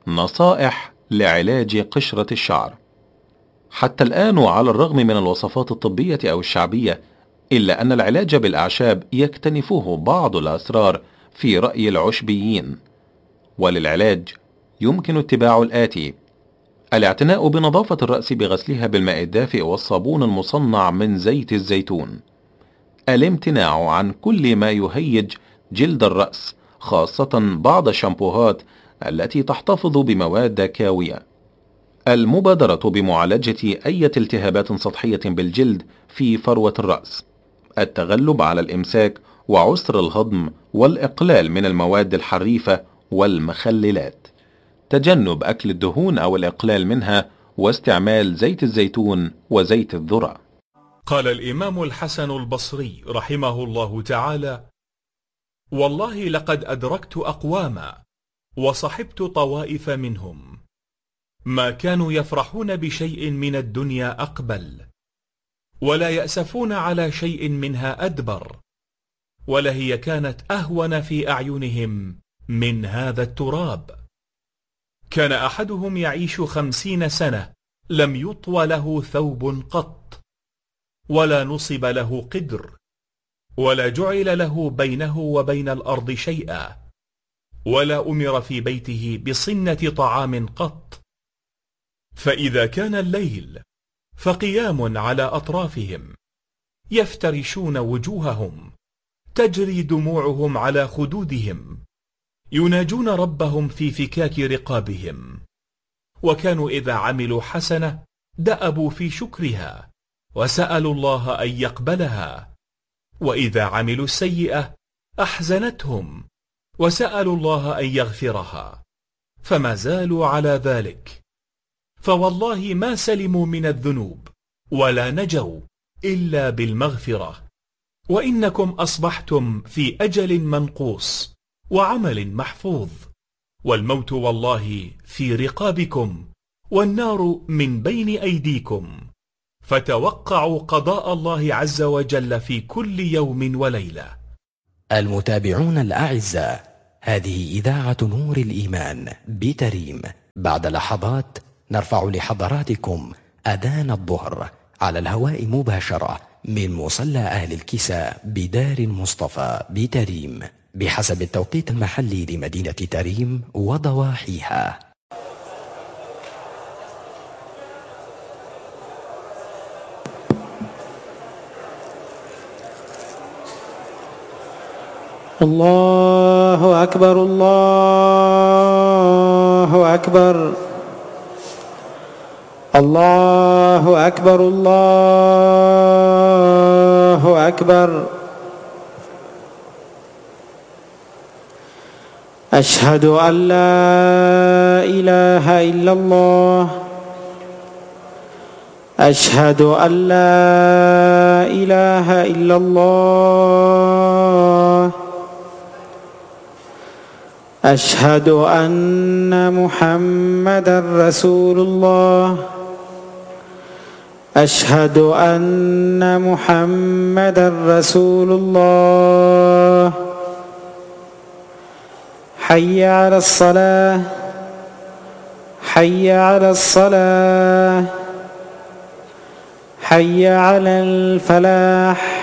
نصائح لعلاج قشرة الشعر. حتى الآن وعلى الرغم من الوصفات الطبية أو الشعبية، إلا أن العلاج بالأعشاب يكتنفه بعض الأسرار في رأي العشبيين. وللعلاج يمكن اتباع الآتي: الاعتناء بنظافة الرأس بغسلها بالماء الدافئ والصابون المصنع من زيت الزيتون، الامتناع عن كل ما يهيج جلد الرأس، خاصة بعض الشامبوهات التي تحتفظ بمواد كاوية، المبادرة بمعالجة أي التهابات سطحية بالجلد في فروة الرأس، التغلب على الإمساك وعسر الهضم والإقلال من المواد الحريفة والمخللات، تجنب أكل الدهون أو الإقلال منها، واستعمال زيت الزيتون وزيت الذرة. قال الإمام الحسن البصري رحمه الله تعالى: والله لقد أدركت أقواما وصحبت طوائف منهم ما كانوا يفرحون بشيء من الدنيا أقبل، ولا يأسفون على شيء منها أدبر، ولهي كانت أهون في أعينهم من هذا التراب. كان أحدهم يعيش 50 سنة لم يطوى له ثوب قط، ولا نصب له قدر، ولا جعل له بينه وبين الأرض شيئا، ولا أمر في بيته بصنة طعام قط. فإذا كان الليل فقيام على أطرافهم، يفترشون وجوههم، تجري دموعهم على خدودهم، يناجون ربهم في فكاك رقابهم. وكانوا إذا عملوا حسنة دأبوا في شكرها وسألوا الله أن يقبلها، وإذا عملوا السيئة أحزنتهم وسألوا الله أن يغفرها، فما زالوا على ذلك. فوالله ما سلموا من الذنوب ولا نجوا إلا بالمغفرة. وإنكم أصبحتم في أجل منقوص وعمل محفوظ، والموت والله في رقابكم، والنار من بين أيديكم، فتوقعوا قضاء الله عز وجل في كل يوم وليلة. المتابعون الأعزاء، هذه إذاعة نور الإيمان بتريم. بعد لحظات نرفع لحضراتكم أذان الظهر على الهواء مباشرة من مصلى أهل الكساء بدار المصطفى بتريم، بحسب التوقيت المحلي لمدينة تريم وضواحيها. الله أكبر، الله أكبر، الله أكبر، الله أكبر. أشهد أن لا إله إلا الله، أشهد أن لا إله إلا الله، أشهد أن محمدًا رسول الله، أشهد أن محمدًا رسول الله. حي على الصلاة، حي على الصلاة، حي على الفلاح.